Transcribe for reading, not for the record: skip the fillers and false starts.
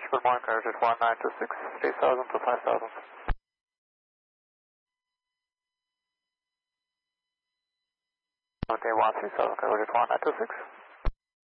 Good morning, Coverage 1926, 3000 to 5000. Okay, 13000, Coverage 1926.